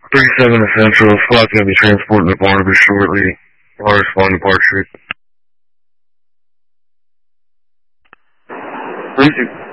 37 Central, SWAT's going to be transporting the Barnabas shortly. I'll respond to Park Street. 32.